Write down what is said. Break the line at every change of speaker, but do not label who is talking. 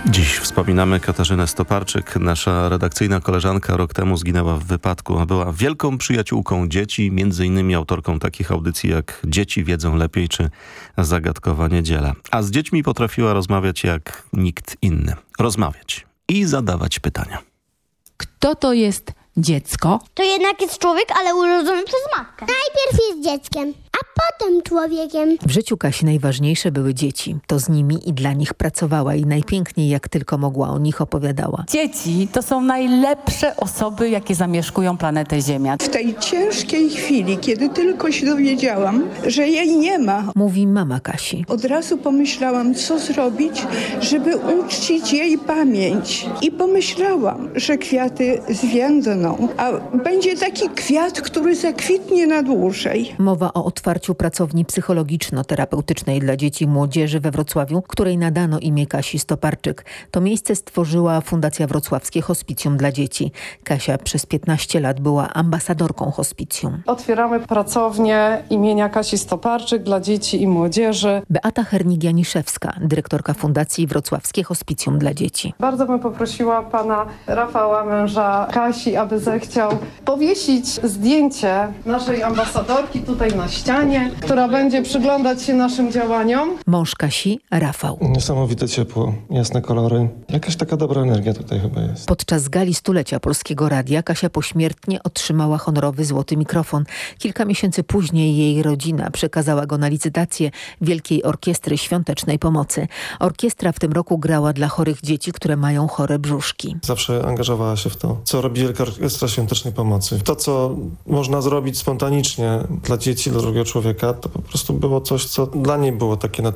Dziś wspominamy Katarzynę Stoparczyk. Nasza redakcyjna koleżanka rok temu zginęła w wypadku, a była wielką przyjaciółką dzieci, między innymi autorką takich audycji jak Dzieci wiedzą lepiej czy Zagadkowa niedziela. A z dziećmi potrafiła rozmawiać jak nikt inny. Rozmawiać i zadawać pytania.
Kto to jest dziecko?
To jednak jest człowiek, ale urodzony przez matkę.
Najpierw jest dzieckiem, a potem człowiekiem.
W życiu Kasi najważniejsze były dzieci. To z nimi i dla nich pracowała i najpiękniej jak tylko mogła o nich opowiadała.
Dzieci to są najlepsze osoby, jakie zamieszkują planetę Ziemia.
W tej ciężkiej chwili, kiedy tylko się dowiedziałam, że jej nie ma,
Mówi mama Kasi.
od razu pomyślałam, co zrobić, żeby uczcić jej pamięć. I pomyślałam, że kwiaty zwiędną, a będzie taki kwiat, który zakwitnie na dłużej.
Mowa o otwarciu pracowni psychologiczno-terapeutycznej dla dzieci i młodzieży we Wrocławiu, której nadano imię Kasi Stoparczyk. To miejsce stworzyła Fundacja Wrocławskie Hospicjum dla Dzieci. Kasia przez 15 lat była ambasadorką hospicjum.
Otwieramy pracownię imienia Kasi Stoparczyk dla dzieci i młodzieży.
Beata Hernig-Janiszewska, dyrektorka Fundacji Wrocławskie Hospicjum dla Dzieci.
Bardzo bym poprosiła pana Rafała, męża Kasi, aby zechciał powiesić zdjęcie naszej ambasadorki tutaj na ścianie, która będzie przyglądać się naszym działaniom.
Mąż Kasi, Rafał.
Niesamowite ciepło, jasne kolory. Jakaś taka dobra energia tutaj chyba jest.
Podczas gali stulecia Polskiego Radia Kasia pośmiertnie otrzymała honorowy złoty mikrofon. Kilka miesięcy później jej rodzina przekazała go na licytację Wielkiej Orkiestry Świątecznej Pomocy. Orkiestra w tym roku grała dla chorych dzieci, które mają chore brzuszki.
Zawsze angażowała się w to, co robi Wielka Orkiestra Świątecznej Pomocy. To, co można zrobić spontanicznie dla dzieci, dla drugiego człowieka, to po prostu było coś, co dla niej było takie naturalne.